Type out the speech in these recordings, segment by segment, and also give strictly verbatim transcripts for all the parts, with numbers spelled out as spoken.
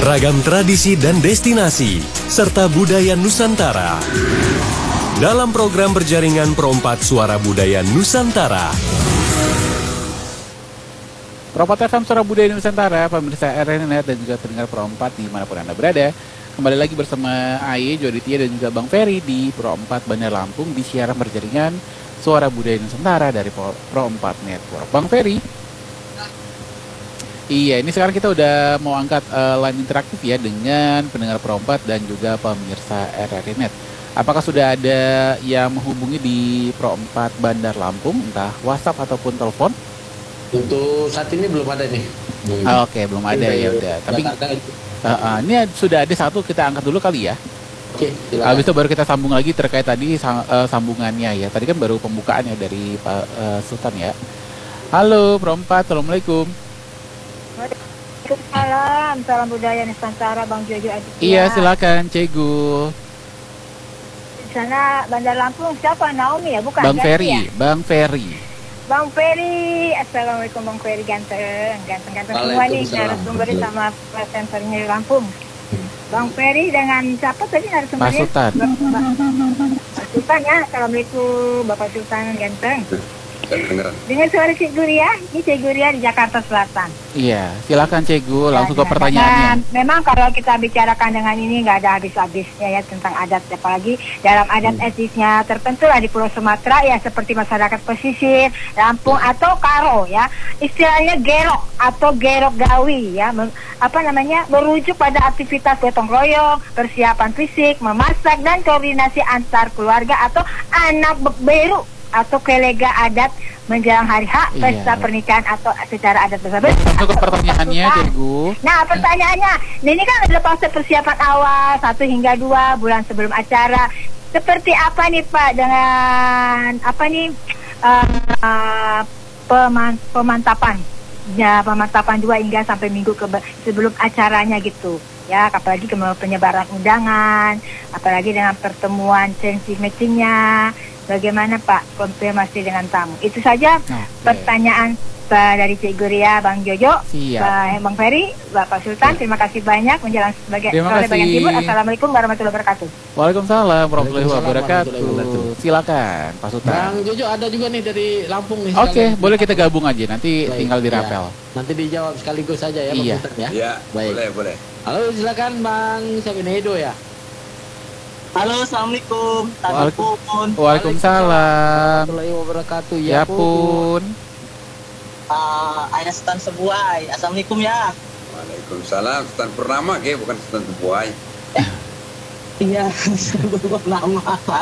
ragam tradisi dan destinasi, serta budaya Nusantara. Dalam program berjaringan Pro empat Suara Budaya Nusantara. Pro empat F M Suara Budaya Nusantara, pemirsa R N Net dan juga pendengar Pro empat dimanapun Anda berada. Kembali lagi bersama Aye, Joditia dan juga Bang Ferry di Pro empat Bandar Lampung di siaran berjaringan Suara Budaya Nusantara dari Pro empat Network. Bang Ferry. Iya, ini sekarang kita udah mau angkat uh, line interaktif ya dengan pendengar Pro empat dan juga pemirsa R R N Net. Apakah sudah ada yang menghubungi di Pro empat Bandar Lampung, entah WhatsApp ataupun telepon? Untuk saat ini belum ada nih. Ah, Oke, okay, belum ada ya udah. Tapi uh, uh, ini sudah ada satu, kita angkat dulu kali ya. Oke. Okay, habis itu baru kita sambung lagi terkait tadi uh, sambungannya ya. Tadi kan baru pembukaannya dari Pak uh, Sultan ya. Halo Pro empat, assalamualaikum. Waalaikumsalam, salam budaya Nusantara, Bang Jojo Aditya. Iya, silakan, Cegu. Di sana Bandar Lampung siapa? Naomi ya, bukan? Bang Ferry, ya? Bang Ferry. Bang Ferry, assalamualaikum Bang Ferry, ganteng, ganteng-ganteng semua nih narasumber sama presenternya di Lampung. Bang Ferry dengan siapa tadi narasumbernya? Pak Sultan. Pak Sultan ya, assalamualaikum Bapak Sultan ganteng. Dengan suara Cik Guria, ini Cik Guria di Jakarta Selatan. Iya, silakan Cegu, langsung ya, ke pertanyaannya. Dan memang kalau kita bicarakan dengan ini nggak ada habis-habisnya ya tentang adat, apalagi dalam adat hmm. etnisnya tertentu lah di Pulau Sumatera ya seperti masyarakat pesisir, Lampung atau Karo ya, istilahnya gerok atau gerok gawi ya, mem, apa namanya merujuk pada aktivitas gotong royong, persiapan fisik, memasak dan koordinasi antar keluarga atau anak beru atau kelega adat menjelang hari H, pesta iya. pernikahan atau secara adat tersebut. Untuk pertanyaannya, Cegu. Nah, pertanyaannya, ini kan ada fase persiapan awal satu hingga dua bulan sebelum acara. Seperti apa nih Pak dengan apa nih uh, uh, peman, pemantapan, ya pemantapan dua hingga sampai minggu ke sebelum acaranya gitu. Ya, apalagi ke penyebaran undangan, apalagi dengan pertemuan sensi matchingnya. Bagaimana Pak konfirmasi dengan tamu? Itu saja okay. pertanyaan Pak dari Cik Guria, Bang Jojo, Pak Bang Ferry, Bapak Sultan. Ya. Terima kasih banyak menjelang sebagai sore bagian timur. Assalamualaikum warahmatullahi wabarakatuh. Waalaikumsalam warahmatullahi wabarakatuh. Silakan Pak Sultan. Bang Jojo ada juga nih dari Lampung nih. Oke, okay, boleh kita gabung aja. Nanti baik, tinggal dirapel. Ya. Nanti dijawab sekaligus saja ya, iya. Pak Sultan ya. Iya, baik. Boleh, boleh. Halo, silakan Bang Sabinedo ya. Halo, assalamualaikum. Waalaikumsalam. Waalaikumsalam. Warahmatullahi wabarakatuh. Ya pun. Uh, Ayah Sultan Sebuai. Assalamualaikum ya. Waalaikumsalam. Sultan Purnama, ke bukan Sultan Sebuai. Iya, Sultan Purnama.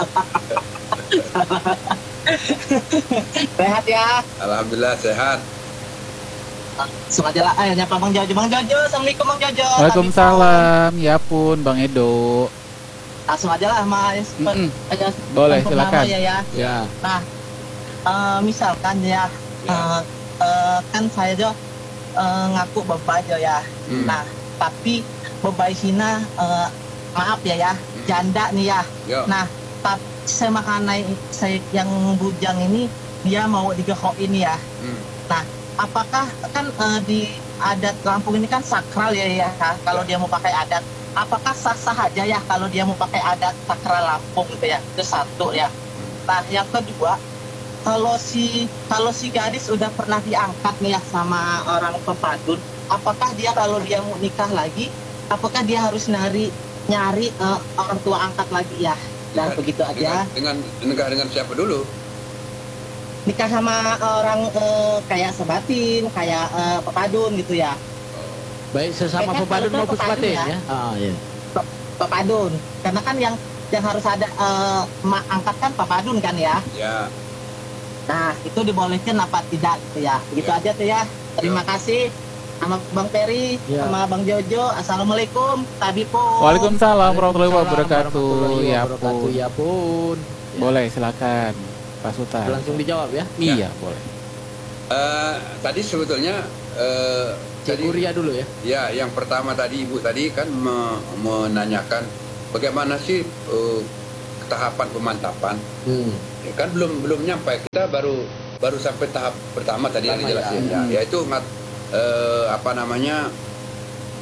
Sehat ya? Alhamdulillah sehat. Sengaja lah, eh, nyapa Bang Jojo. Bang Jojo, assalamualaikum Bang Jojo. Waalaikumsalam. Ya pun, Bang Edo. Langsung aja lah Mas. Mm-hmm. Boleh, silakan. Ya, ya. Ya. Nah, uh, misalkan ya, ya. Uh, uh, kan saya jo uh, ngaku bapak aja ya. Hmm. Nah, tapi bapak Sina uh, maaf ya ya, hmm. janda nih ya. Yo. Nah, tapi saya makan saya yang bujang ini dia mau digehok ini ya. Hmm. Nah, apakah kan uh, di adat Lampung ini kan sakral ya ya, kalau dia mau pakai adat. Apakah sah-sah aja ya kalau dia mau pakai adat sakral Lampung gitu ya? Itu satu ya. Nah, yang kedua, kalau si kalau si gadis udah pernah diangkat nih ya sama orang pepadun, apakah dia kalau dia mau nikah lagi, apakah dia harus nyari nyari uh, orang tua angkat lagi ya? Dan dengan, begitu aja. Dengan nikah dengan, dengan siapa dulu? Nikah sama orang uh, kayak sebatin, kayak uh, pepadun gitu ya. Baik, sesama kan pepadun maupun sebatin ya. ya? Ah, iya. Pepadun. Karena kan yang yang harus ada uh, mak angkat kan pepadun kan ya. Ya. Nah, itu dibolehkan apa tidak gitu ya. Gitu ya. Aja tuh ya. Terima ya. kasih sama Bang Ferry, ya. sama Bang Jojo. Assalamualaikum. Tadi pun. Waalaikumsalam warahmatullahi wabarakatuh. Ya pun. Ya pun. Boleh, silakan Pak Sultan. Langsung dijawab ya. Iya, ya. boleh. Uh, tadi sebetulnya uh, Cik Guria dulu ya. Ya, yang pertama tadi Ibu tadi kan me menanyakan bagaimana sih uh, tahapan pemantapan. Hmm. Ya, kan belum belum nyampe, kita baru baru sampai tahap pertama tadi yang dijelasin ya, ya. Yaitu uh, apa namanya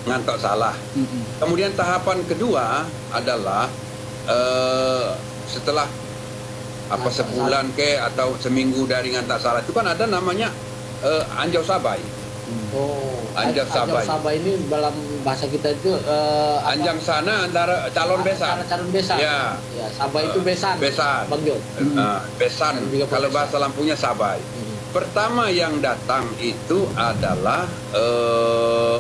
ngantok salah. Mm-mm. Kemudian tahapan kedua adalah uh, setelah apa Ngantok sebulan ke atau seminggu dari ngantak salah itu kan ada namanya uh, anjau sabai. Oh, Anjang sabai. sabai ini dalam bahasa kita itu uh, Anjang sana antara calon besan. Antara calon besan. Ya. Ya, sabai itu besan. Besan. Bang Jo. Uh, besan. Dan juga Kalau besan. bahasa Lampungnya sabai. Hmm. Pertama yang datang itu adalah uh,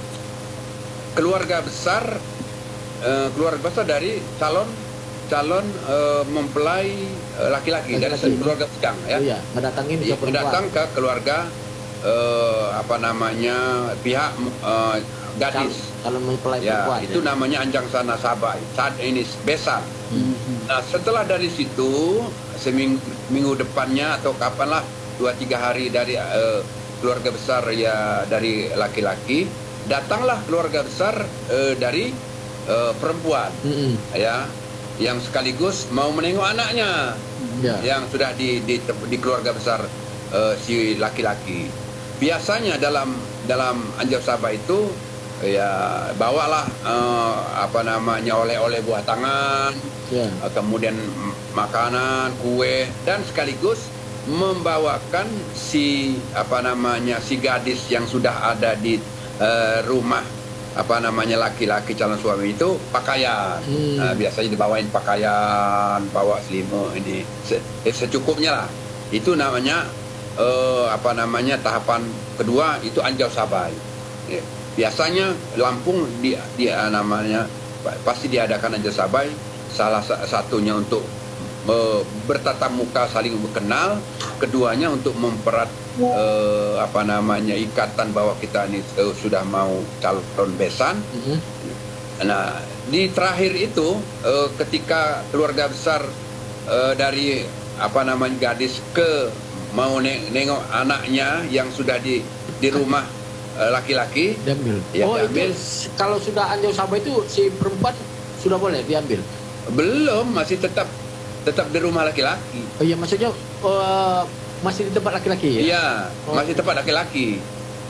keluarga besar, uh, keluarga besar dari calon calon uh, mempelai uh, laki-laki dari Laki-laki. keluarga bujang ya. Oh, iya, mendatangi Iya, ke perempuan. datang ke keluarga uh, apa namanya pihak uh, gadis. Kalau mempelai Ya, perempuan. itu namanya anjang sana sabai. Saat ini besan. Hmm. Nah, setelah dari situ seminggu minggu depannya atau kapanlah dua tiga hari dari uh, keluarga besar ya dari laki-laki, datanglah keluarga besar uh, dari uh, perempuan. Mm-mm. Ya, yang sekaligus mau menengok anaknya Ya. yang sudah di di, di keluarga besar uh, si laki-laki. Biasanya dalam dalam anjau sabai itu ya bawalah uh, apa namanya oleh-oleh buah tangan, Ya. uh, kemudian makanan, kue dan sekaligus membawakan si apa namanya si gadis yang sudah ada di uh, rumah apa namanya laki-laki calon suami itu pakaian. Hmm. Uh, biasanya dibawain pakaian, bawa selimut ini se eh, secukupnya lah. Itu namanya uh, apa namanya tahapan kedua itu anjau sabai. Ya. Biasanya Lampung di, di uh, namanya pasti diadakan anjau sabai. Salah satunya untuk uh, bertatap muka saling berkenal, keduanya untuk memperat uh, apa namanya ikatan bahwa kita ini uh, sudah mau calon besan. Mm-hmm. Nah, di terakhir itu uh, ketika keluarga besar uh, dari apa namanya gadis ke mau ne nengok anaknya yang sudah di di rumah uh, laki-laki, Diambil. Ya, oh, diambil. itu kalau sudah anjau sabai itu si perempuan sudah boleh diambil. belum, masih tetap tetap di rumah laki-laki. Oh iya, maksudnya uh, masih di tempat laki-laki ya? Iya, Oh. masih tempat laki-laki.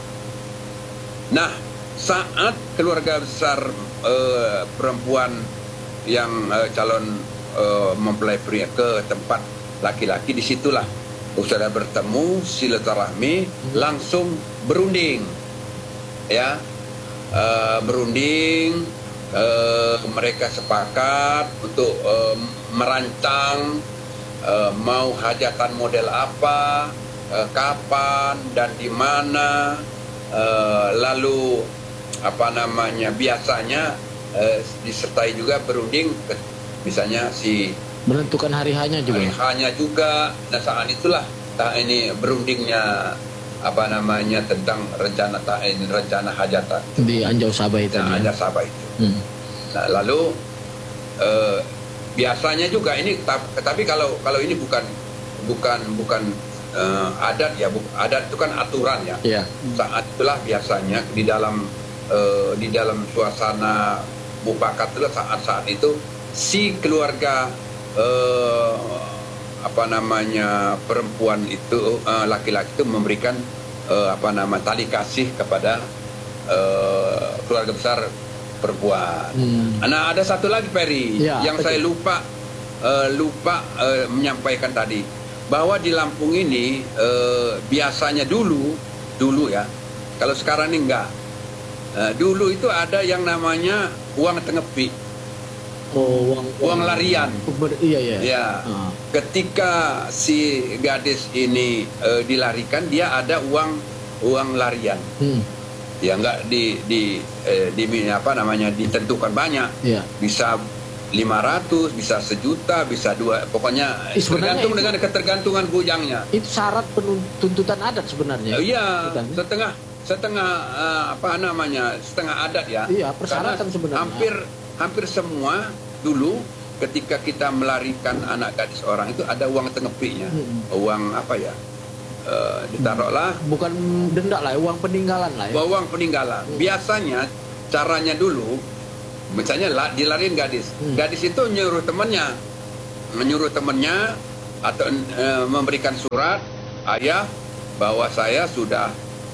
Nah, saat keluarga besar uh, perempuan yang uh, calon uh, mempelai pria ke tempat laki-laki, disitulah sudah bertemu silaturahmi, langsung berunding, ya, uh, berunding. Uh, mereka sepakat untuk uh, merancang uh, mau hajatan model apa, uh, kapan dan di mana, uh, lalu apa namanya biasanya uh, disertai juga berunding, misalnya si Menentukan hari hanya juga. hari hanya juga. Nah, saat itulah tak ini berundingnya apa namanya tentang rencana tak ini rencana hajatan Di anjau sabai itu. nah, Ya. ada sabah itu. Hmm. Nah, lalu eh, biasanya juga ini ta- tapi kalau kalau ini bukan bukan bukan eh, adat ya, bu- adat itu kan aturan ya. Iya. Saat itulah biasanya di dalam eh, di dalam suasana mufakat itu saat-saat itu si keluarga eh, apa namanya perempuan itu eh, laki-laki itu memberikan eh, apa nama tali kasih kepada eh, keluarga besar perempuan. Hmm. Nah, ada satu lagi Peri Ya, yang apa saya itu? lupa eh, lupa eh, menyampaikan tadi bahwa di Lampung ini eh, biasanya dulu dulu ya, kalau sekarang ini enggak. Eh, dulu itu ada yang namanya uang tengepi, Oh, uang, uang larian. Ber- iya, iya. Ya, Ah. ketika si gadis ini eh, dilarikan, dia ada uang uang larian. Hmm. Ya enggak di di eh, di apa namanya ditentukan banyak. Iya. Bisa lima ratus, bisa sejuta, bisa dua, pokoknya Eh, sebenarnya tergantung itu- dengan ketergantungan bujangnya. Itu syarat penun- tuntutan adat sebenarnya. Eh, Iya, Bukan? setengah setengah eh, apa namanya setengah adat ya. Iya, persyaratan Karena sebenarnya. Hampir hampir semua dulu ketika kita melarikan anak gadis orang itu ada uang tengepinya, Hmm. uang apa ya? Eh, ditaruhlah Bukan denda lah, uang peninggalan lah ya. uang peninggalan. Biasanya caranya dulu, misalnya la- dilarin gadis, Hmm. gadis itu nyuruh temannya, menyuruh temannya atau eh, memberikan surat, ayah bahwa saya sudah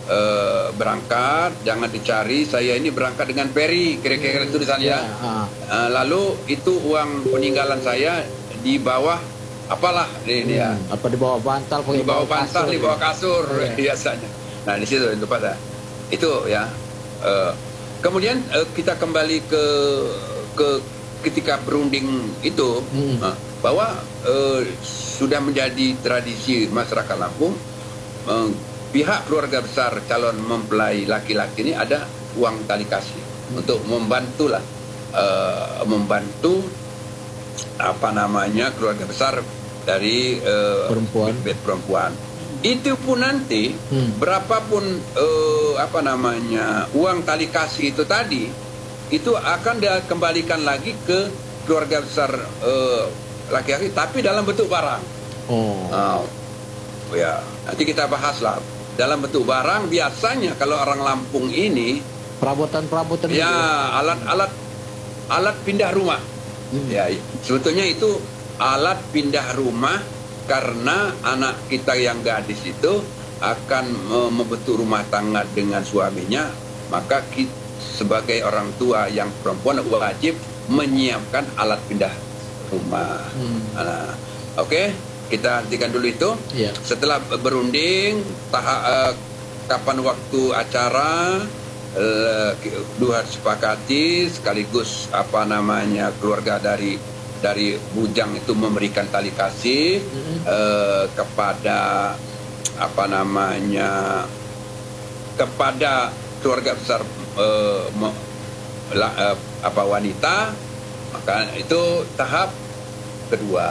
uh, berangkat, jangan dicari, saya ini berangkat dengan ferry, kira-kira itu tulisannya. Ya, uh, lalu itu uang peninggalan saya di bawah apalah ini dia. Hmm, apa di bawah bantal, Di bawah bantal, di bawah kasur Oh, ya. biasanya. Nah di situ itu pada itu ya. Uh, kemudian uh, kita kembali ke ke ketika berunding itu Hmm. uh, bahwa uh, sudah menjadi tradisi masyarakat Lampung, uh, pihak keluarga besar calon mempelai laki-laki ini ada uang tali kasih hmm. untuk membantulah uh, membantu apa namanya keluarga besar dari uh, Perempuan. bed perempuan. Itu pun nanti Hmm. berapapun uh, apa namanya uang tali kasih itu tadi itu akan dikembalikan lagi ke keluarga besar uh, laki-laki, tapi dalam bentuk barang. Oh. Oh, ya nanti kita bahas lah. Dalam bentuk barang biasanya kalau orang Lampung ini Perabotan-perabotan ya gitu. alat-alat alat pindah rumah. Hmm. Ya sebetulnya itu alat pindah rumah karena anak kita yang gadis itu akan uh, membentuk rumah tangga dengan suaminya, maka kita sebagai orang tua yang perempuan wajib menyiapkan alat pindah rumah. Hmm. Nah, oke, okay, kita hentikan dulu itu. Iya. Setelah berunding, tahap uh, kapan waktu acara, uh, dua sepakati sekaligus apa namanya keluarga dari dari bujang itu memberikan tali kasih Mm-hmm. uh, kepada apa namanya kepada keluarga besar uh, me, la, uh, apa wanita, maka itu tahap kedua.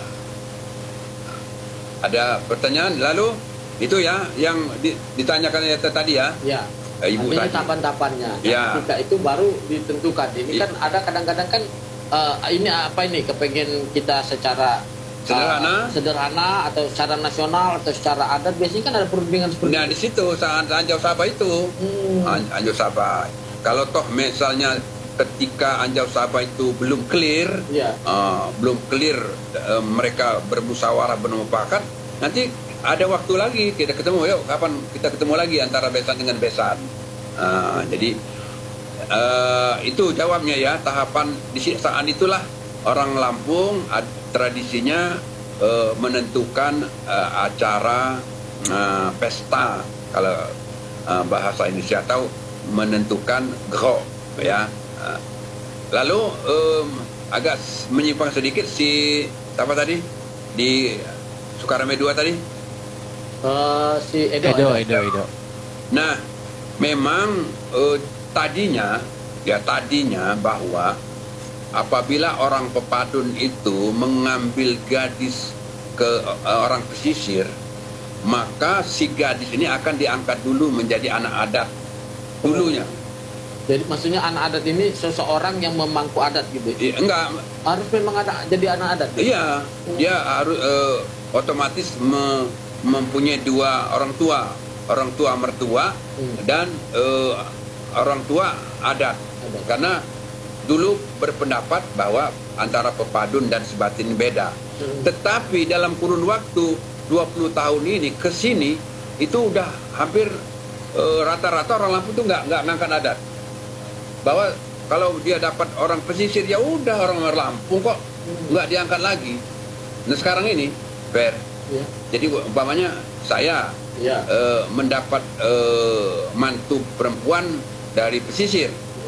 Ada pertanyaan lalu itu ya yang di, ditanyakan ya tadi ya. Ya. Eh, Ibu Artinya tadi. tahapan-tahapannya. Ya. Ketika itu baru ditentukan. Ini I- kan ada kadang-kadang kan eh, ini apa ini kepengen kita secara eh, Sederhana. sederhana atau secara nasional atau secara adat biasanya kan ada perundingan seperti Nah di situ saat Anjau Sabah itu, Hmm. An- Anjau Sabah. Kalau toh misalnya ketika Anjau Sabah itu belum clear, Ya. uh, belum clear uh, mereka bermusyawarah bermufakat, nanti ada waktu lagi kita ketemu. Yuk kapan kita ketemu lagi antara besan dengan besan. Uh, jadi uh, itu jawabnya ya, tahapan di saat itulah orang Lampung ad, tradisinya uh, menentukan uh, acara uh, pesta, kalau uh, bahasa Indonesia tahu menentukan gro ya. Uh, lalu um, agak menyimpang sedikit si siapa tadi di Sukarame dua tadi. Eh, si Edo, Edo, Edo, Edo. Nah, memang eh, tadinya ya tadinya bahwa apabila orang pepadun itu mengambil gadis ke eh, orang pesisir, maka si gadis ini akan diangkat dulu menjadi anak adat dulunya. Jadi maksudnya anak adat ini seseorang yang memangku adat gitu. Eh, enggak, Harus memang ada jadi anak adat. Gitu? iya, dia harus eh, otomatis me- mempunyai dua orang tua, orang tua mertua Hmm. dan eh, orang tua adat. Adat. Karena dulu berpendapat bahwa antara pepadun dan sebatin beda. Hmm. Tetapi dalam kurun waktu dua puluh tahun ini ke sini itu udah hampir eh, rata-rata orang Lampung itu nggak nggak ngangkat adat. Bahwa kalau dia dapat orang pesisir ya udah orang Lampung kok, nggak diangkat lagi. Nah sekarang ini fair. Ya. Jadi umpamanya saya Ya. eh, mendapat eh, mantu perempuan dari pesisir,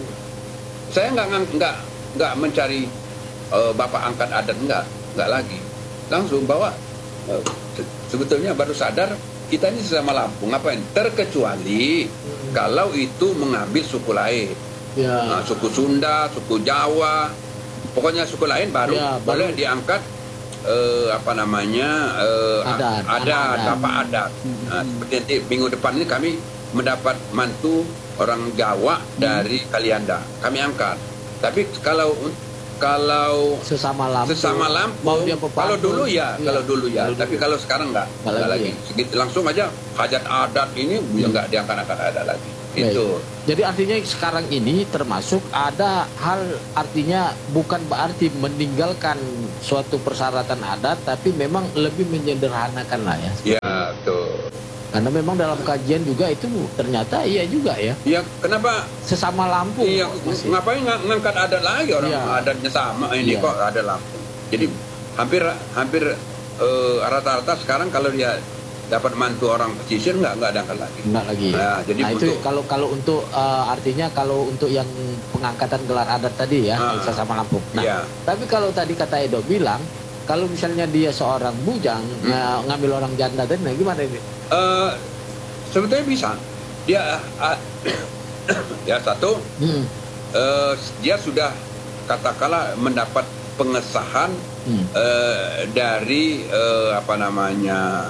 saya nggak ngang- nggak nggak mencari eh, bapak angkat adat, nggak nggak lagi, langsung bawa. Eh, se- sebetulnya baru sadar kita ini sesama Lampung ngapain, terkecuali kalau itu mengambil suku lain. Ya. Nah, suku Sunda, suku Jawa, pokoknya suku lain baru Ya, boleh baru. diangkat eh, apa namanya eh, Adat, ada adat. apa adat. Nah, seperti nanti minggu depan ini kami mendapat mantu orang Jawa dari Kalianda, kami angkat. Tapi kalau kalau Sesama Lampung. sesama Mau Lampung, dia pepadun. kalau dulu ya, Iya. kalau dulu ya, Kalau tapi dulu. kalau sekarang enggak, Nggak enggak lagi lagi. Segitu langsung aja hajat adat ini ya enggak diangkat-angkat ada lagi. Baik. Itu. Jadi artinya sekarang ini termasuk ada hal, artinya bukan berarti meninggalkan suatu persyaratan adat, tapi memang lebih menyederhanakan lah ya. Ya, tuh. Karena memang dalam kajian juga itu ternyata iya juga ya. Iya, kenapa sesama Lampung? Iya, masih. ngapain ng ngangkat adat lagi orang Iya. adatnya sama ini Iya. kok ada Lampung. Jadi hampir hampir eh, rata-rata sekarang kalau dia dapat mantu orang pesisir nggak nggak ada angkat lagi. Enggak lagi. Nah, jadi nah, itu untuk- kalau kalau untuk uh, artinya kalau untuk yang pengangkatan gelar adat tadi ya, Ah. sesama Lampung. Nah, Iya. tapi kalau tadi kata Edo bilang kalau misalnya dia seorang bujang Hmm. nah, ngambil orang janda tadi, nah gimana ini? Eh, sebetulnya bisa. Dia ah, ya satu Hmm. eh, dia sudah katakanlah mendapat pengesahan Hmm. eh, dari eh, apa namanya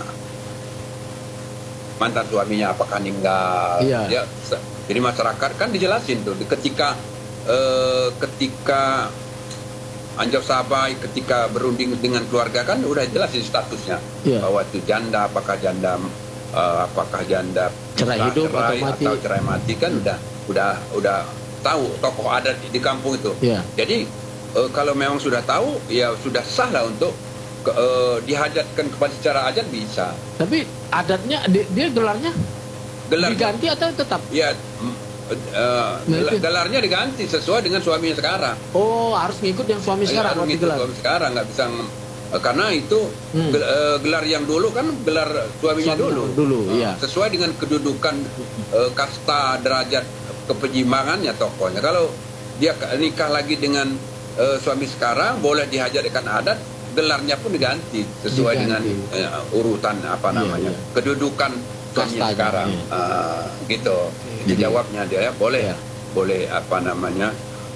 mantan suaminya apakah meninggal. Iya. Ya, se- jadi masyarakat kan dijelasin tuh ketika eh, ketika Anjau Sabai ketika berunding dengan keluarga kan udah jelasin statusnya Iya. bahwa itu janda apakah janda eh, apakah janda Cerai bisa hidup atau mati. atau cerai mati kan udah udah udah tahu tokoh adat di, di kampung itu. Iya. Jadi eh, kalau memang sudah tahu ya sudah sah lah untuk ke, eh, dihajatkan kepada secara adat bisa. Tapi adatnya dia, dia gelarnya Gelar diganti atau tetap? ya mm, eh, Nah, gel- itu. gelarnya diganti sesuai dengan suaminya sekarang. Oh, harus ngikut yang suami sekarang Harus waktu ngikut gelar. suami sekarang nggak bisa ng- eh, karena itu Hmm. gel- eh, gelar yang dulu kan gelar suaminya Suami dulu. dulu, Eh, iya. Sesuai dengan kedudukan eh, kasta derajat kepejimangannya tokohnya. Kalau dia ke- nikah lagi dengan eh, suami sekarang boleh dihajatkan adat, gelarnya pun diganti sesuai Diganti. dengan eh, urutan apa Iya, namanya iya. kedudukan suaminya Kastanya, sekarang. iya. Ah, gitu. Jadi- Dijawabnya dia boleh Iya. boleh apa namanya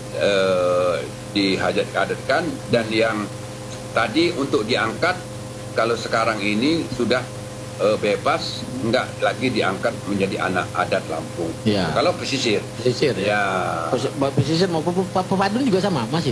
eh, dihajat-adatkan dan yang tadi untuk diangkat kalau sekarang ini sudah eh, bebas nggak lagi diangkat menjadi anak adat Lampung. Iya. Kalau pesisir Pesisir ya. ya Pes- Pesisir maupun pe- pe- pepadun juga sama masih.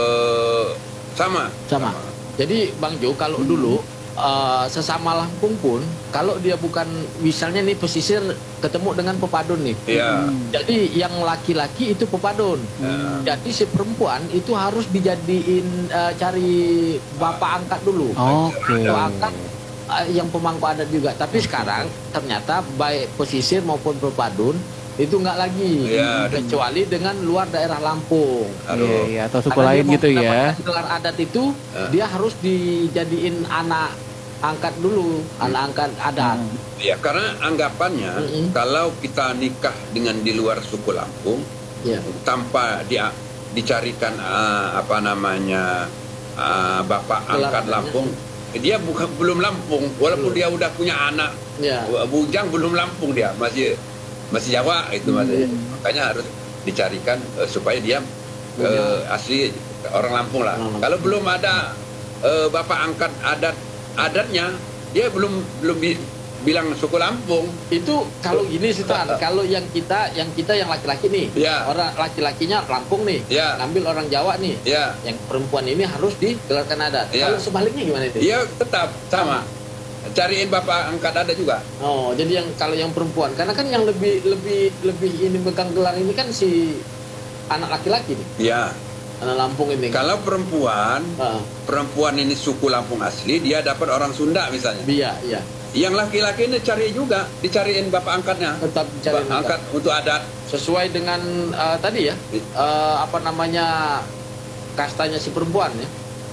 eh, sama Sama. Jadi Bang Jo kalau dulu eh, sesama Lampung pun kalau dia bukan misalnya nih pesisir ketemu dengan pepadun nih. Iya. Jadi yang laki-laki itu pepadun. Ya. Jadi si perempuan itu harus dijadiin eh, cari bapak angkat dulu. Oke. Bapak angkat eh, yang pemangku adat juga. Tapi sekarang ternyata baik pesisir maupun pepadun itu nggak lagi, Iya. kecuali dengan luar daerah Lampung. Iya, Aduh. iya, atau suku Karena lain dia mau gitu ya. mendapatkan gelar adat itu Eh. dia harus dijadiin anak angkat dulu, anak angkat adat. Hmm. Ya, karena anggapannya Mm-mm. kalau kita nikah dengan di luar suku Lampung Ya. tanpa dia dicarikan ah, apa namanya ah, bapak Gelar angkat adanya. Lampung, dia bukan belum Lampung walaupun dia udah punya anak Ya. bujang belum Lampung dia masih masih Jawa itu masih makanya harus dicarikan eh, supaya dia eh, asli orang Lampung lah. Orang Lampung. Kalau belum ada eh, bapak angkat adat adatnya dia belum belum bi- bilang suku Lampung. Itu kalau gini sih Tuan, kalau yang kita yang kita yang laki-laki nih, Ya. orang laki-lakinya Lampung nih, Ya. ngambil orang Jawa nih, Ya, yang perempuan ini harus digelarkan adat. Ya. Kalau sebaliknya gimana itu? dia tetap sama. Cariin bapak angkat adat juga. Oh, jadi yang kalau yang perempuan, karena kan yang lebih lebih lebih ini megang gelar ini kan si anak laki-laki nih, Ya, anak Lampung ini. kalau perempuan Ah, perempuan ini suku Lampung asli dia dapat orang Sunda misalnya. iya, iya. Yang laki-laki ini cari juga, dicariin bapak angkatnya. Tetap cari Bapak angkat untuk adat. sesuai dengan eh, tadi ya, eh, apa namanya kastanya si perempuan ya.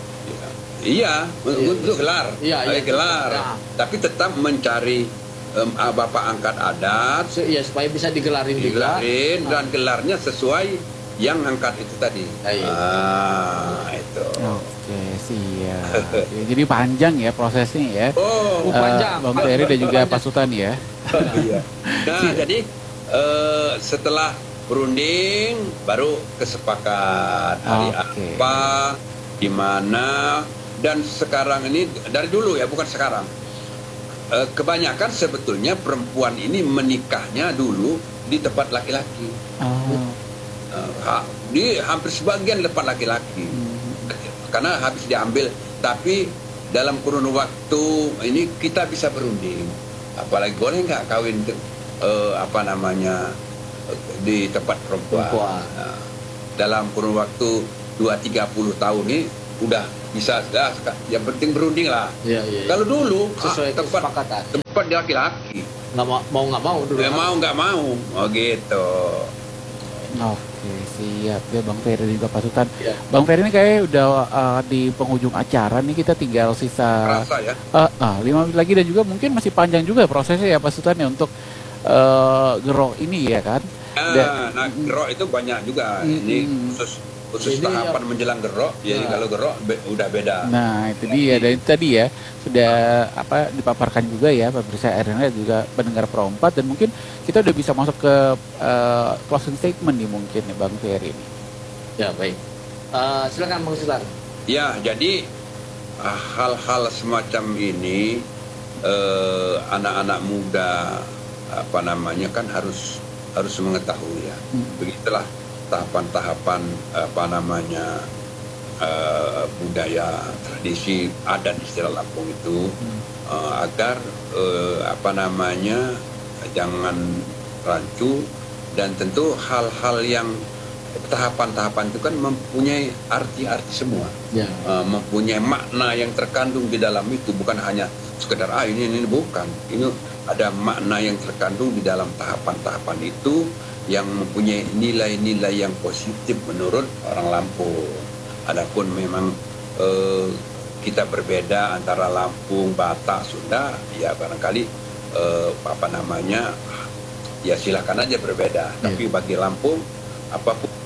Iya, Iya. untuk gelar. Iya, Ada iya. gelar. Ya. Tapi tetap mencari em, ah, bapak angkat adat, So, iya supaya bisa digelarin juga. digelarin dan gelarnya sesuai yang angkat itu tadi. Iya. Ah, itu. Oke, siap. Oke, jadi panjang ya prosesnya ya. Oh, Oh, Eh, panjang. Bang Ferry dan juga Pak Sultan ya. iya. Nah, jadi eh, setelah berunding baru kesepakat hari Oke. apa, di mana, dan sekarang ini dari dulu ya, bukan sekarang. Eh, kebanyakan sebetulnya perempuan ini menikahnya dulu di tempat laki-laki. Oh. Eh, ha- di hampir sebagian tempat laki-laki. Karena habis diambil, tapi dalam kurun waktu ini kita bisa berunding. Apalagi boleh nggak kawin eh, apa namanya eh, di tempat perempuan. Perempuan. Nah, dalam kurun waktu dua sampai tiga puluh tahun ini udah bisa, dah, yang penting berunding lah. Iya, iya. Kalau dulu Sesuai ah, tempat kesepakatan. tempat di laki-laki, nggak mau mau nggak mau dulu. Nggak mau nggak mau, oh gitu. Oke, siap ya Bang Ferry dan juga Pak Sultan. Ya. Bang Ferry ini kayaknya udah uh, di penghujung acara nih, kita tinggal sisa Rasa ya. uh, uh, lima menit lagi dan juga mungkin masih panjang juga prosesnya ya Pak Sultan ya untuk uh, gerok ini ya kan. Nah, nah gerok itu banyak juga. Mm, Ini mm. khusus khusus Ini tahapan ya. menjelang gerok. Jadi Nah. kalau gerok be- udah beda. Nah itu dia, dan itu tadi ya sudah apa dipaparkan juga ya pemirsa R N A juga pendengar Pro empat, dan mungkin kita udah bisa masuk ke uh, closing statement nih mungkin nih Bang Ferry ini. Ya baik. Uh, silakan Bang Sultan. Ya, jadi ah, hal-hal semacam ini eh, anak-anak muda apa namanya kan harus harus mengetahui ya. Hmm. Begitulah tahapan-tahapan apa namanya eh, budaya, tradisi, adat istilah Lampung itu eh, agar eh, apa namanya jangan rancu, dan tentu hal-hal yang tahapan-tahapan itu kan mempunyai arti-arti semua, Ya. uh, mempunyai makna yang terkandung di dalam itu, bukan hanya sekedar ah ini ini bukan, ini ada makna yang terkandung di dalam tahapan-tahapan itu yang mempunyai nilai-nilai yang positif menurut orang Lampung. Adapun memang uh, kita berbeda antara Lampung, Batak, Sunda, ya barangkali uh, apa namanya ya silakan aja berbeda, tapi bagi Lampung apapun